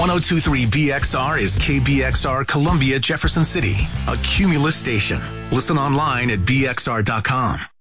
1023 BXR is KBXR Columbia, Jefferson City, a Cumulus station. Listen online at bxr.com.